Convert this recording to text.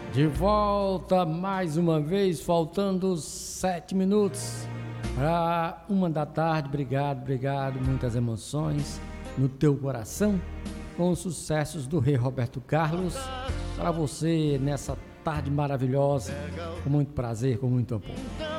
De volta mais uma vez, faltando 7 minutos para 1 da tarde. Obrigado, muitas emoções no teu coração, com os sucessos do Rei Roberto Carlos, para você nessa tarde maravilhosa, com muito prazer, com muito amor.